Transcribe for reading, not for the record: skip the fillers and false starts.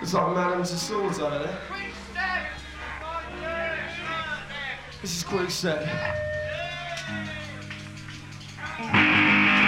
It's like Madame Tussauds over there. This is Quickstep.